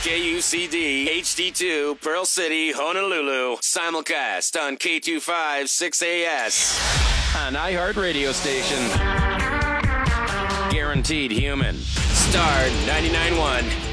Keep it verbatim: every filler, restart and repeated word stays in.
K U C D, H D two, Pearl City, Honolulu. Simulcast on K two five six A S. An iHeart radio station. Guaranteed human. Star ninety-nine point one.